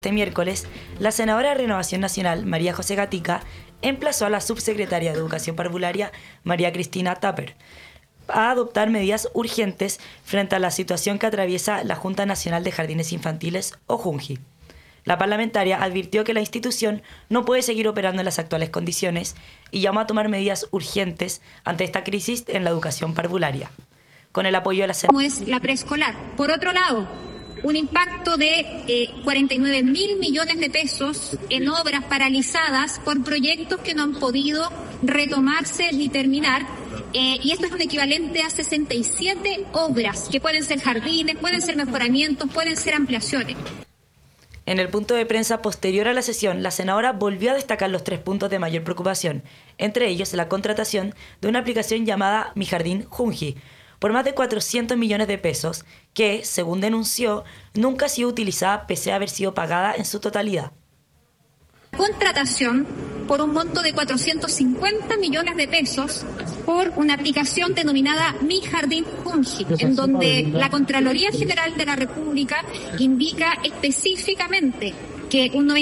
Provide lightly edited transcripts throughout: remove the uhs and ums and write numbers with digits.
Este miércoles, la senadora de Renovación Nacional, María José Gatica, emplazó a la subsecretaria de Educación Parvularia, María Cristina Tapper, a adoptar medidas urgentes frente a la situación que atraviesa la Junta Nacional de Jardines Infantiles, o JUNJI. La parlamentaria advirtió que la institución no puede seguir operando en las actuales condiciones y llamó a tomar medidas urgentes ante esta crisis en la educación parvularia. Con el apoyo de la senadora. Como es la preescolar. Por otro lado, un impacto de 49.000 millones de pesos en obras paralizadas por proyectos que no han podido retomarse ni terminar. Y esto es un equivalente a 67 obras, que pueden ser jardines, pueden ser mejoramientos, pueden ser ampliaciones. En el punto de prensa posterior a la sesión, la senadora volvió a destacar los 3 puntos de mayor preocupación, entre ellos la contratación de una aplicación llamada Mi Jardín JUNJI, por más de 400 millones de pesos, que, según denunció, nunca ha sido utilizada pese a haber sido pagada en su totalidad. Contratación por un monto de 450 millones de pesos por una aplicación denominada Mi Jardín JUNJI, en donde la Contraloría General de la República indica específicamente que un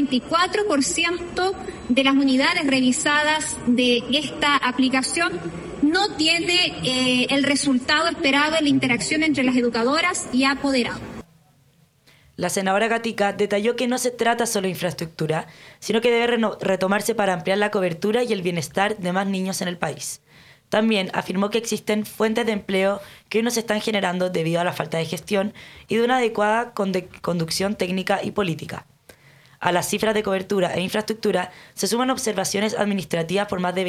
94% de las unidades revisadas de esta aplicación no tiene el resultado esperado en la interacción entre las educadoras y apoderados. La senadora Gatica detalló que no se trata solo de infraestructura, sino que debe retomarse para ampliar la cobertura y el bienestar de más niños en el país. También afirmó que existen fuentes de empleo que hoy no se están generando debido a la falta de gestión y de una adecuada conducción técnica y política. A las cifras de cobertura e infraestructura se suman observaciones administrativas por más de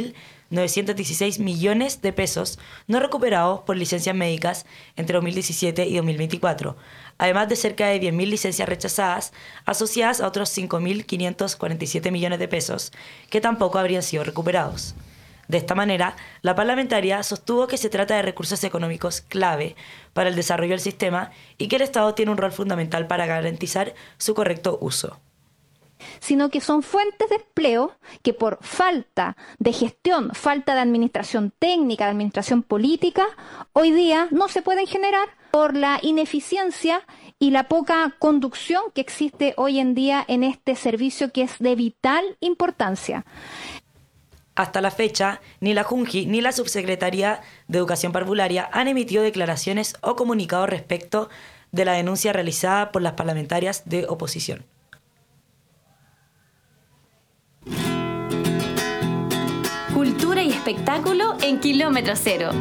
20.916 millones de pesos no recuperados por licencias médicas entre 2017 y 2024, además de cerca de 10.000 licencias rechazadas asociadas a otros 5.547 millones de pesos que tampoco habrían sido recuperados. De esta manera, la parlamentaria sostuvo que se trata de recursos económicos clave para el desarrollo del sistema y que el Estado tiene un rol fundamental para garantizar su correcto uso. Sino que son fuentes de empleo que por falta de gestión, falta de administración técnica, de administración política, hoy día no se pueden generar por la ineficiencia y la poca conducción que existe hoy en día en este servicio que es de vital importancia. Hasta la fecha, ni la JUNJI ni la Subsecretaría de Educación Parvularia han emitido declaraciones o comunicados respecto de la denuncia realizada por las parlamentarias de oposición. Cultura y espectáculo en Kilómetro Cero.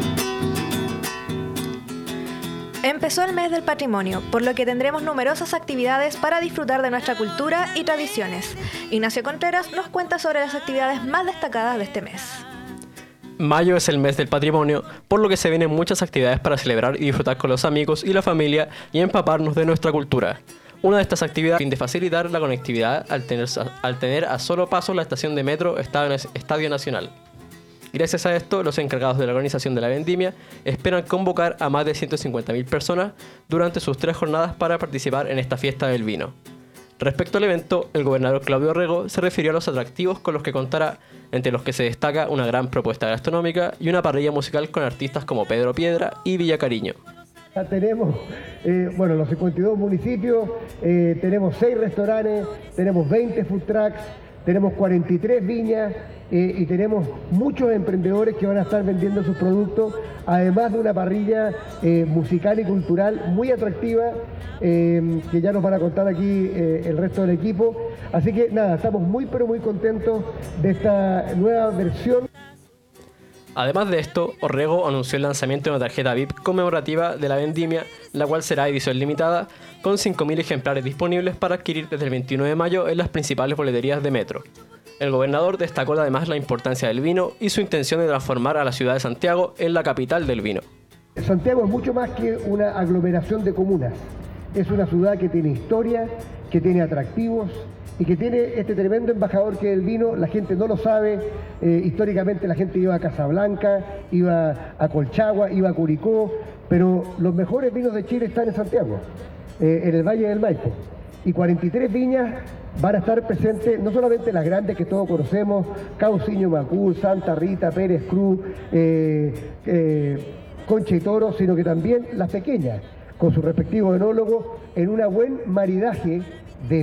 Empezó el mes del patrimonio, por lo que tendremos numerosas actividades para disfrutar de nuestra cultura y tradiciones. Ignacio Contreras nos cuenta sobre las actividades más destacadas de este mes. Mayo es el mes del patrimonio, por lo que se vienen muchas actividades para celebrar y disfrutar con los amigos y la familia y empaparnos de nuestra cultura. Una de estas actividades, a fin de facilitar la conectividad al tener a solo paso la estación de metro Estadio Nacional. Gracias a esto, los encargados de la organización de la vendimia esperan convocar a más de 150.000 personas durante sus 3 jornadas para participar en esta fiesta del vino. Respecto al evento, el gobernador Claudio Rego se refirió a los atractivos con los que contará, entre los que se destaca una gran propuesta gastronómica y una parrilla musical con artistas como Pedro Piedra y Villa Cariño. Ya tenemos, los 52 municipios, tenemos 6 restaurantes, tenemos 20 food trucks, tenemos 43 viñas y tenemos muchos emprendedores que van a estar vendiendo sus productos, además de una parrilla musical y cultural muy atractiva que ya nos van a contar aquí el resto del equipo. Así que nada, estamos muy contentos de esta nueva versión. Además de esto, Orrego anunció el lanzamiento de una tarjeta VIP conmemorativa de la vendimia, la cual será edición limitada, con 5.000 ejemplares disponibles para adquirir desde el 21 de mayo en las principales boleterías de Metro. El gobernador destacó además la importancia del vino y su intención de transformar a la ciudad de Santiago en la capital del vino. Santiago es mucho más que una aglomeración de comunas. Es una ciudad que tiene historia, que tiene atractivos y que tiene este tremendo embajador que es el vino. La gente no lo sabe, históricamente la gente iba a Casablanca, iba a Colchagua, iba a Curicó, pero los mejores vinos de Chile están en Santiago, en el Valle del Maipo. Y 43 viñas van a estar presentes, no solamente las grandes que todos conocemos, Cauciño Macul, Santa Rita, Pérez Cruz, Concha y Toro, sino que también las pequeñas, con su respectivo enólogo, en un buen maridaje